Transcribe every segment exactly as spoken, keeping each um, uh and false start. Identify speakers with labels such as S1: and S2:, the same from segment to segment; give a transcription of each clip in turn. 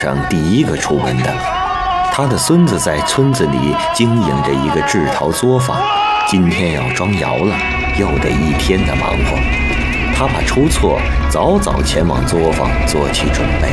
S1: 上第一个出门的。他的孙子在村子里经营着一个制陶作坊，今天要装窑了，又得一天的忙活。他怕出错，早早前往作坊做起准备。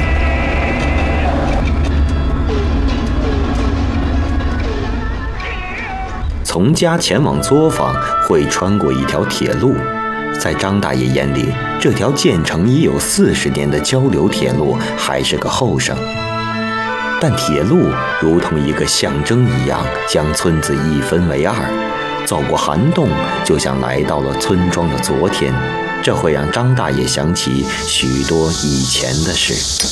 S1: 从家前往作坊会穿过一条铁路，在张大爷眼里，这条建成已有四十年的交流铁路还是个后生。但铁路如同一个象征一样，将村子一分为二。走过涵洞，就像来到了村庄的昨天，这会让张大爷想起许多以前的事。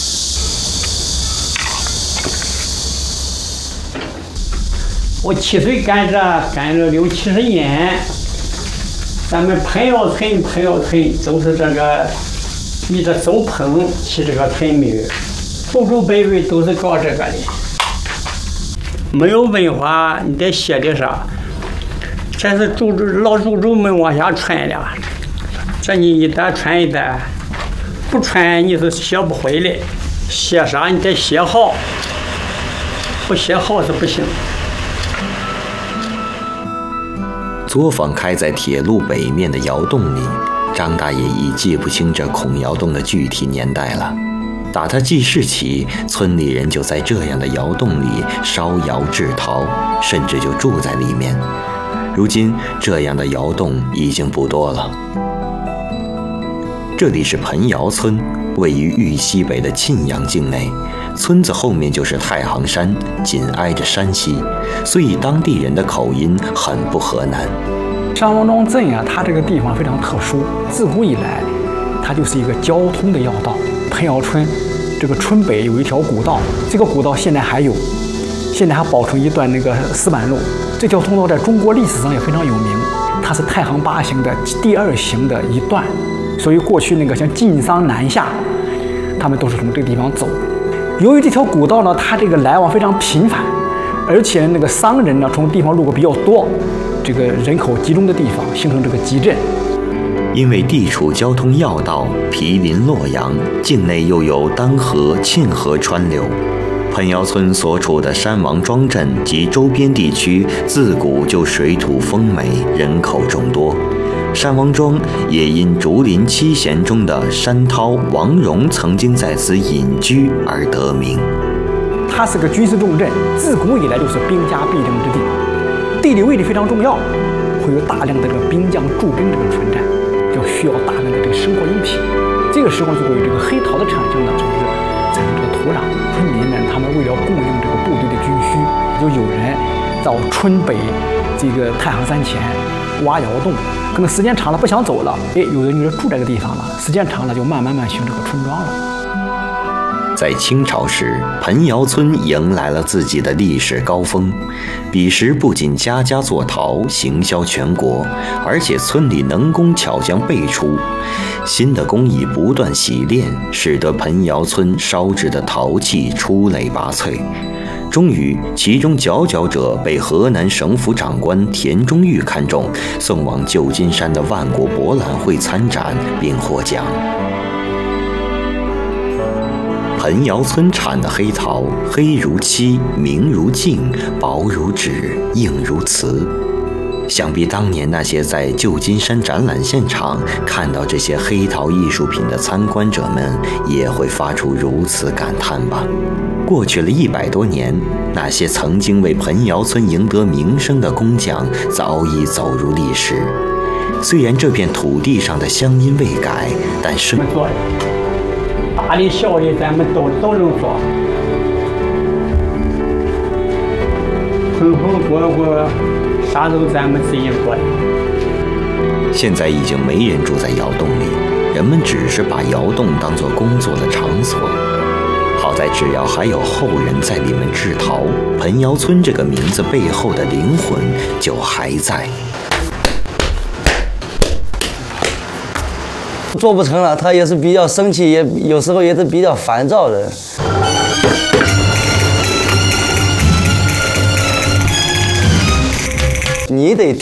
S2: 我七岁干这，干了六七十年。咱们彭窑村、彭窑村都是这个，以这手捧起这个村名，祖祖辈辈都是搞这个的。没有文化，你得写的啥？这是祖祖老祖宗们往下传的，这你一代传一代，不传你是学不会的。写啥你得写好，不写好是不行。
S1: 作坊开在铁路北面的窑洞里，张大爷已记不清这孔窑洞的具体年代了。打他记事起，村里人就在这样的窑洞里烧窑制陶，甚至就住在里面。如今这样的窑洞已经不多了。这里是彭窑村，位于豫西北的沁阳境内，村子后面就是太行山，紧挨着山西，所以当地人的口音很不河南。
S3: 山王庄镇啊，它这个地方非常特殊，自古以来，它就是一个交通的要道。彭窑村这个村北有一条古道，这个古道现在还有，现在还保存一段那个石板路。这条通道在中国历史上也非常有名，它是太行八行的第二行的一段。所以过去那个像晋商南下，他们都是从这个地方走。由于这条古道呢，它这个来往非常频繁，而且那个商人呢从地方路过比较多，这个人口集中的地方形成这个集镇。
S1: 因为地处交通要道，毗邻洛阳，境内又有丹河、沁河川流。彭窑村所处的山王庄镇及周边地区，自古就水土丰美，人口众多。山王庄也因竹林七贤中的山涛、王戎曾经在此隐居而得名。
S3: 它是个军事重镇，自古以来就是兵家必争之地，地理位置非常重要，会有大量的这个兵将驻兵这个存在，就需要大量的这个生活用品。这个时候就会有这个黑陶的产生呢，就是产生这个土壤。村民们他们为了供应这个部队的军需，就有人到村北这个太行山前挖窑洞，可能时间长了不想走了，哎，有的人住这个地方了，时间长了就慢慢慢形成这个村庄了。
S1: 在清朝时，彭窑村迎来了自己的历史高峰。彼时不仅家家做陶，行销全国，而且村里能工巧匠辈出，新的工艺不断洗炼，使得彭窑村烧制的陶器出类拔萃。终于，其中佼佼者被河南省府长官田中玉看中，送往旧金山的万国博览会参展，并获奖。彭窑村产的黑陶，黑如漆，明如镜，薄如纸，硬如瓷。想必当年那些在旧金山展览现场看到这些黑陶艺术品的参观者们，也会发出如此感叹吧。过去了一百多年，那些曾经为彭窑村赢得名声的工匠早已走入历史。虽然这片土地上的乡音未改，但是
S2: 大的小的咱们都都能做，混混过过啥都咱们自己做的。
S1: 现在已经没人住在窑洞里，人们只是把窑洞当作工作的场所。好在只要还有后人在里面制陶，彭窑村这个名字背后的灵魂就还在。
S4: 做不成了，他也是比较生气，也有时候也是比较烦躁的。你得